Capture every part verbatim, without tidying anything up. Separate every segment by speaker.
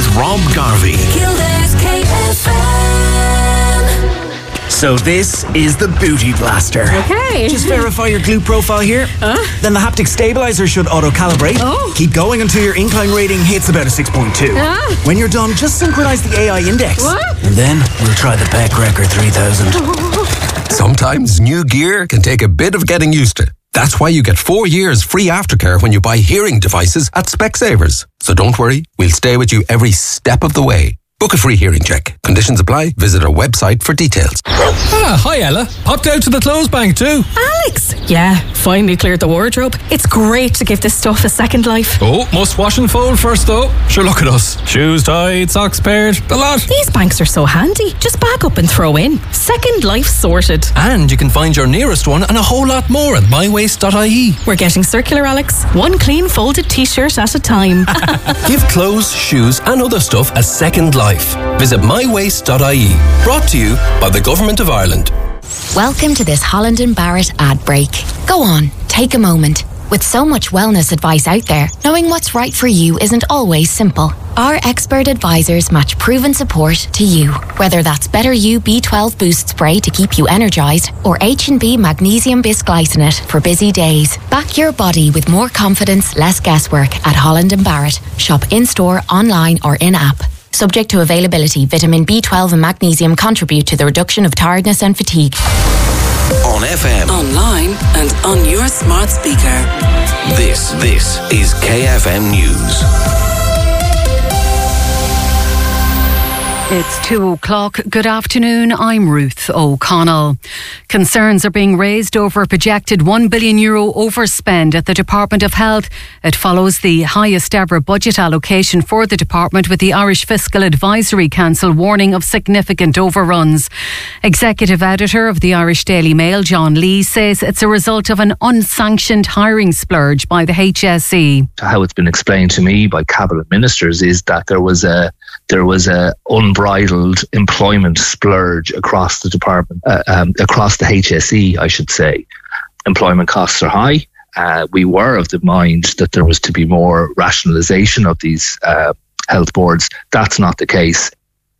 Speaker 1: Rob Garvey.
Speaker 2: Kildare K F M.
Speaker 1: So this is the Booty Blaster.
Speaker 3: Okay.
Speaker 1: Just verify your glute profile here.
Speaker 3: Huh?
Speaker 1: Then the haptic stabilizer should auto-calibrate.
Speaker 3: Oh.
Speaker 1: Keep going until your incline rating hits about a six point two.
Speaker 3: Ah.
Speaker 1: When you're done, just synchronize the A I index.
Speaker 3: What?
Speaker 1: And then we'll try the Peck Wrecker three thousand.
Speaker 4: Sometimes new gear can take a bit of getting used to. That's why you get four years free aftercare when you buy hearing devices at Specsavers. So don't worry, we'll stay with you every step of the way. Book a free hearing check. Conditions apply. Visit our website for details.
Speaker 5: Ah, hi Ella. Popped out to the clothes bank too.
Speaker 3: Alex! Yeah, finally cleared the wardrobe. It's great to give this stuff a second life.
Speaker 5: Oh, must wash and fold first though. Sure, look at us. Shoes tied, socks paired, the lot.
Speaker 3: These banks are so handy. Just bag up and throw in. Second life sorted.
Speaker 5: And you can find your nearest one and a whole lot more at my waste dot I E.
Speaker 3: We're getting circular, Alex. One clean folded t-shirt at a time.
Speaker 5: Give clothes, shoes and other stuff a second life. Visit my waste dot I E. Brought to you by the Government of Ireland.
Speaker 6: Welcome to this Holland and Barrett ad break. Go on, take a moment. With so much wellness advice out there, knowing what's right for you isn't always simple. Our expert advisors match proven support to you. Whether that's Better You B twelve Boost Spray to keep you energised or H and B Magnesium Bisglycinate for busy days. Back your body with more confidence, less guesswork at Holland and Barrett. Shop in-store, online or in-app. Subject to availability, vitamin B twelve and magnesium contribute to the reduction of tiredness and fatigue.
Speaker 1: On F M.
Speaker 2: Online and on your smart speaker.
Speaker 1: This, this is K F M News.
Speaker 7: It's two o'clock. Good afternoon. I'm Ruth O'Connell. Concerns are being raised over a projected one billion euro overspend at the Department of Health. It follows the highest ever budget allocation for the department, with the Irish Fiscal Advisory Council warning of significant overruns. Executive editor of the Irish Daily Mail, John Lee, says it's a result of an unsanctioned hiring splurge by the H S E.
Speaker 8: How it's been explained to me by cabinet ministers is that there was a there was a unbridled employment splurge across the department, uh, um, across the H S E, I should say. Employment costs are high. Uh, we were of the mind that there was to be more rationalisation of these uh, health boards. That's not the case.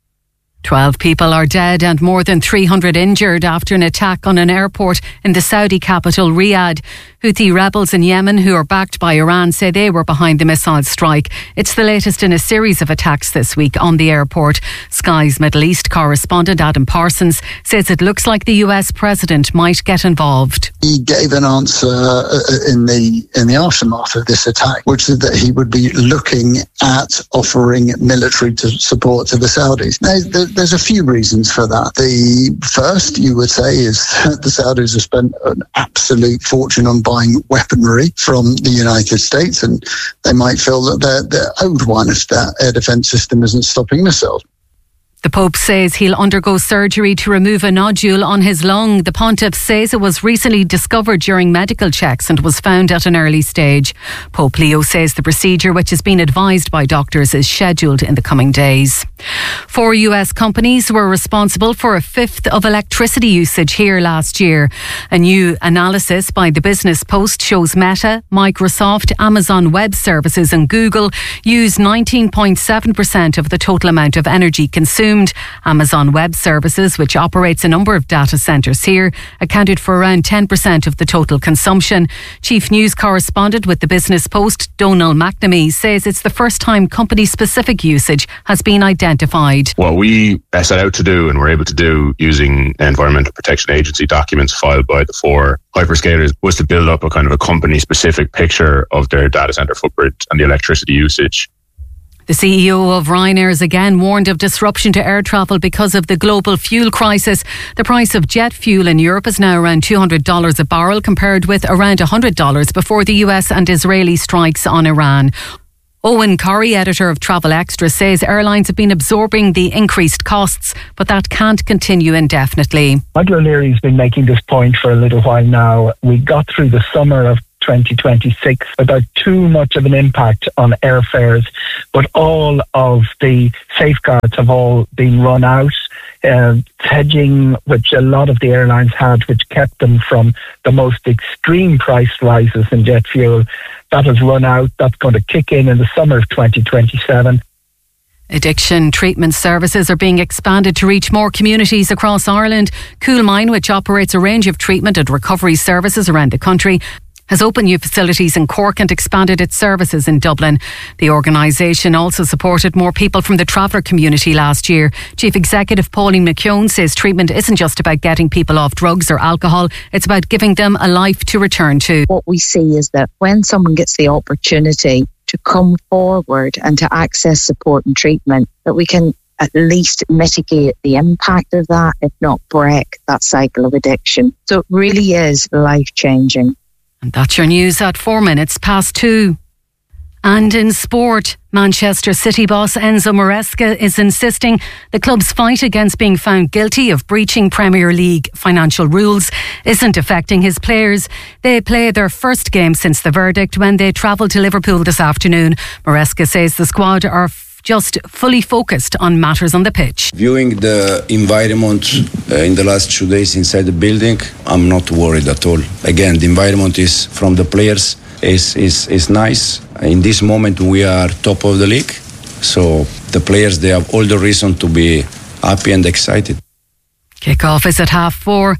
Speaker 7: Twelve people are dead and more than three hundred injured after an attack on an airport in the Saudi capital, Riyadh. Houthi rebels in Yemen, who are backed by Iran, say they were behind the missile strike. It's the latest in a series of attacks this week on the airport. Sky's Middle East correspondent Adam Parsons says it looks like the U S president might get involved.
Speaker 9: He gave an answer in the in the aftermath of this attack, which is that he would be looking at offering military to support to the Saudis. Now, there's a few reasons for that. The first, you would say, is that the Saudis have spent an absolute fortune on buying weaponry from the United States, and they might feel that they're, they're owed one if that air defence system isn't stopping missiles.
Speaker 7: The Pope says he'll undergo surgery to remove a nodule on his lung. The Pontiff says it was recently discovered during medical checks and was found at an early stage. Pope Leo says the procedure, which has been advised by doctors, is scheduled in the coming days. Four U S companies were responsible for a fifth of electricity usage here last year. A new analysis by the Business Post shows Meta, Microsoft, Amazon Web Services and Google use nineteen point seven percent of the total amount of energy consumed. Amazon Web Services, which operates a number of data centres here, accounted for around ten percent of the total consumption. Chief News Correspondent with the Business Post, Donal McNamee, says it's the first time company-specific usage has been identified.
Speaker 10: What we set out to do and were able to do using Environmental Protection Agency documents filed by the four hyperscalers was to build up a kind of a company-specific picture of their data centre footprint and the electricity usage.
Speaker 7: The C E O of Ryanair has again warned of disruption to air travel because of the global fuel crisis. The price of jet fuel in Europe is now around two hundred dollars a barrel, compared with around one hundred dollars before the U S and Israeli strikes on Iran. Owen Corrie, editor of Travel Extra, says airlines have been absorbing the increased costs, but that can't continue indefinitely.
Speaker 11: Michael O'Leary's been making this point for a little while now. We got through the summer of twenty twenty-six without too much of an impact on airfares, but all of the safeguards have all been run out. Uh, hedging, which a lot of the airlines had, which kept them from the most extreme price rises in jet fuel, that has run out. That's going to kick in in the summer of twenty twenty-seven.
Speaker 7: Addiction treatment services are being expanded to reach more communities across Ireland. Coolmine, which operates a range of treatment and recovery services around the country, has opened new facilities in Cork and expanded its services in Dublin. The organisation also supported more people from the traveller community last year. Chief Executive Pauline McKeown says treatment isn't just about getting people off drugs or alcohol, it's about giving them a life to return to.
Speaker 12: What we see is that when someone gets the opportunity to come forward and to access support and treatment, that we can at least mitigate the impact of that, if not break that cycle of addiction. So it really is life-changing.
Speaker 7: And that's your news at four minutes past two. And in sport, Manchester City boss Enzo Maresca is insisting the club's fight against being found guilty of breaching Premier League financial rules isn't affecting his players. They play their first game since the verdict when they travel to Liverpool this afternoon. Maresca says the squad are f- just fully focused on matters on the pitch.
Speaker 13: Viewing the environment uh, in the last two days inside the building, I'm not worried at all. Again, the environment is from the players. Is, is, is nice. In this moment we are top of the league, so the players, they have all the reason to be happy and excited.
Speaker 7: Kick-off is at half four.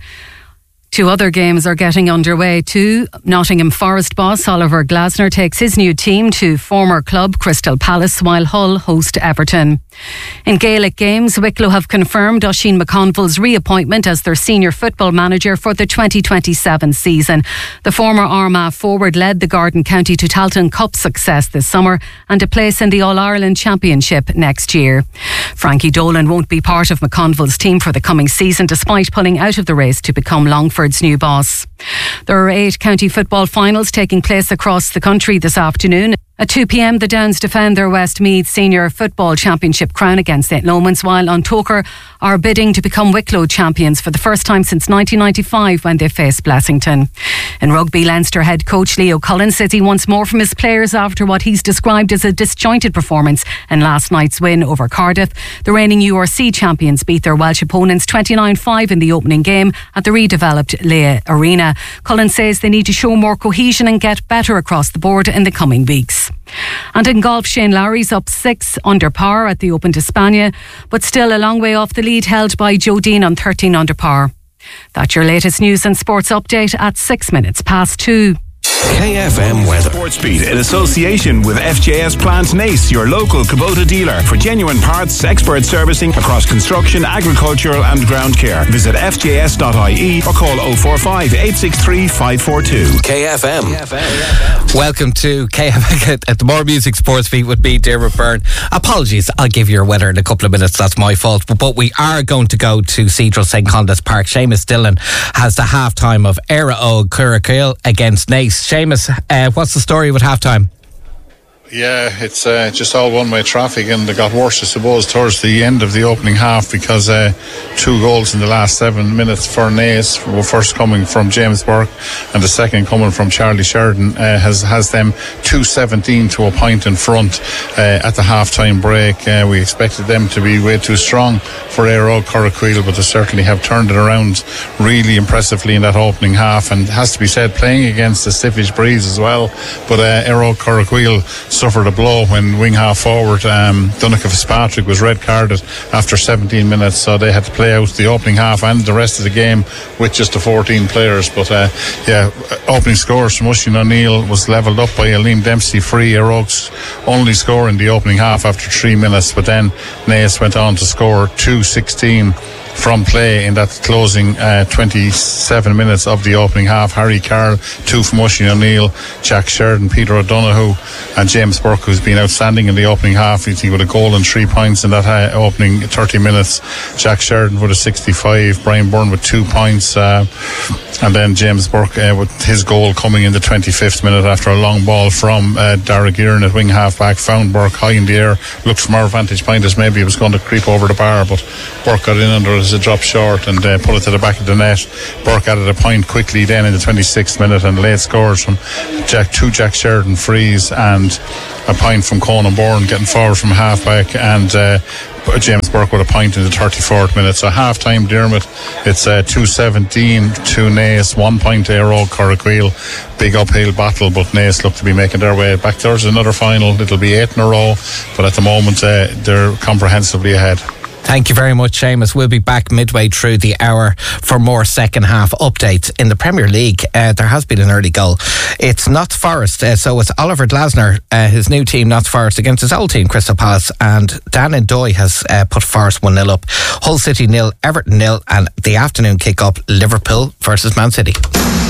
Speaker 7: Two other games are getting underway too. Nottingham Forest boss Oliver Glasner takes his new team to former club Crystal Palace, while Hull host Everton. In Gaelic games, Wicklow have confirmed Oisín McConville's reappointment as their senior football manager for the twenty twenty-seven season. The former Armagh forward led the Garden County to Talton Cup success this summer and a place in the All-Ireland Championship next year. Frankie Dolan won't be part of McConville's team for the coming season, despite pulling out of the race to become Longford's new boss. There are eight county football finals taking place across the country this afternoon. At two p.m, the Downs defend their Westmeath Senior Football Championship crown against Saint Lomans, while Ontoker are bidding to become Wicklow champions for the first time since nineteen ninety-five when they face Blessington. In rugby, Leinster head coach Leo Cullen says he wants more from his players after what he's described as a disjointed performance in last night's win over Cardiff. The reigning U R C champions beat their Welsh opponents twenty-nine five in the opening game at the redeveloped Leigh Arena. Cullen says they need to show more cohesion and get better across the board in the coming weeks. And in golf, Shane Lowry's up six under par at the Open d'Espagne, but still a long way off the lead held by Joe Dean on thirteen under par. That's your latest news and sports update at six minutes past two.
Speaker 1: K F M weather.
Speaker 14: Sports Beat in association with F J S Plant Nace, your local Kubota dealer for genuine parts, expert servicing across construction, agricultural and ground care. Visit f j s dot i e or call oh four five, eight six three, five four two.
Speaker 1: K F M.
Speaker 15: Welcome to K F M at the More Music Sports Beat with me, Dermot Byrne. Apologies, I'll give you your weather in a couple of minutes. That's my fault. But, but we are going to go to Cedral Saint Condas Park. Seamus Dillon has the half time of Éire Óg Cuireachtaí against Nace. Seamus, uh, what's the story with half time?
Speaker 16: Yeah, it's uh, just all one-way traffic, and it got worse, I suppose, towards the end of the opening half because uh, two goals in the last seven minutes for Naas were first coming from James Burke and the second coming from Charlie Sheridan uh, has has them two seventeen to a point in front uh, at the half-time break. Uh, we expected them to be way too strong for Éire Óg Cuireachtaí, but they certainly have turned it around really impressively in that opening half, and it has to be said, playing against a stiffish breeze as well. But uh, Éire Óg Cuireachtaí suffered a blow when wing half forward um, Donncha Fitzpatrick was red carded after seventeen minutes, so they had to play out the opening half and the rest of the game with just the fourteen players. But uh, yeah, opening scores from Oisín O'Neill was levelled up by Liam Dempsey free, Éire Óg's only score in the opening half after three minutes, but then Naas went on to score two sixteen from play in that closing uh, twenty-seven minutes of the opening half. Harry Carroll, two from Oisín O'Neill, Jack Sheridan, Peter O'Donoghue and James Burke, who's been outstanding in the opening half. He with a goal and three points in that uh, opening thirty minutes. Jack Sheridan with a sixty-five, Brian Byrne with two points uh, and then James Burke uh, with his goal coming in the twenty-fifth minute after a long ball from uh, Dara Gearan at wing half back, found Burke high in the air, looked from our vantage point as maybe it was going to creep over the bar, but Burke got in under his as it dropped short and uh, put it to the back of the net. Burke added a point quickly then in the twenty-sixth minute, and late scores from Jack, two Jack Sheridan frees and a point from Conan Bourne getting forward from half back, and uh, James Burke with a point in the thirty-fourth minute. So half time, Dermot, it's uh, two seventeen to Naas, one point to Aero Corriqueel. Big uphill battle, but Naas look to be making their way back. There's another final, it'll be eight in a row, but at the moment uh, they're comprehensively ahead.
Speaker 15: Thank you very much, Seamus. We'll be back midway through the hour for more second half updates. In the Premier League, uh, there has been an early goal. It's Notts Forest, uh, so it's Oliver Glasner, uh, his new team, Notts Forest, against his old team, Crystal Palace, and Dan Ndoye has uh, put Forest one nil up. Hull City nil, Everton nil, and the afternoon kick-up, Liverpool versus Man City.